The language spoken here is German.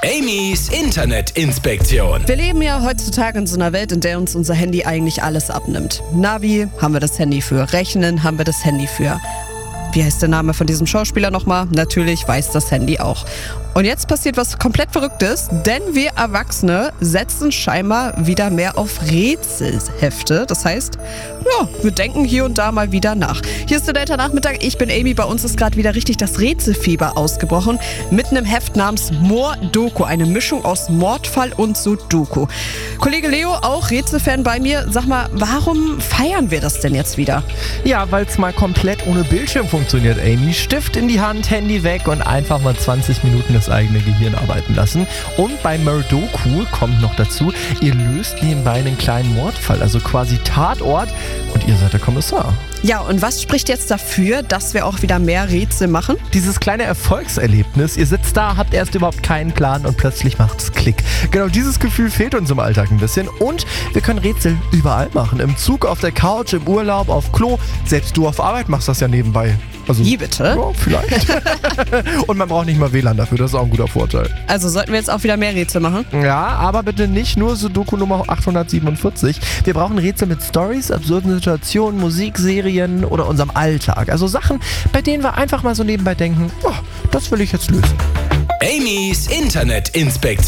Amy's Internetinspektion. Wir leben ja heutzutage in so einer Welt, in der uns unser Handy eigentlich alles abnimmt. Navi haben wir das Handy für, Rechnen haben wir das Handy für. Wie heißt der Name von diesem Schauspieler nochmal? Natürlich weiß das Handy auch. Und jetzt passiert was komplett Verrücktes, denn wir Erwachsene setzen scheinbar wieder mehr auf Rätselhefte. Das heißt, ja, wir denken hier und da mal wieder nach. Hier ist der Delta-Nachmittag, ich bin Amy, bei uns ist gerade wieder richtig das Rätselfieber ausgebrochen. Mit einem Heft namens Mordoko, eine Mischung aus Mordfall und Sudoku. Kollege Leo, auch Rätselfan bei mir. Sag mal, warum feiern wir das denn jetzt wieder? Ja, weil es mal komplett ohne Bildschirm funktioniert, Amy. Stift in die Hand, Handy weg und einfach mal 20 Minuten das eigene Gehirn arbeiten lassen. Und bei Murdoku kommt noch dazu, ihr löst nebenbei einen kleinen Mordfall, also quasi Tatort, und ihr seid der Kommissar. Ja, und was spricht jetzt dafür, dass wir auch wieder mehr Rätsel machen? Dieses kleine Erfolgserlebnis, ihr sitzt da, habt erst überhaupt keinen Plan und plötzlich macht's Klick. Genau dieses Gefühl fehlt uns im Alltag ein bisschen und wir können Rätsel überall machen. Im Zug, auf der Couch, im Urlaub, auf Klo, selbst du auf Arbeit machst das ja nebenbei. Also, Wie bitte? Ja, vielleicht. Und man braucht nicht mal WLAN dafür, das ist auch ein guter Vorteil. Also sollten wir jetzt auch wieder mehr Rätsel machen? Ja, aber bitte nicht nur Sudoku Nummer 847. Wir brauchen Rätsel mit Stories, absurden Situationen, Musik, Serien oder unserem Alltag. Also Sachen, bei denen wir einfach mal so nebenbei denken, oh, das will ich jetzt lösen. Amy's Internetinspektion.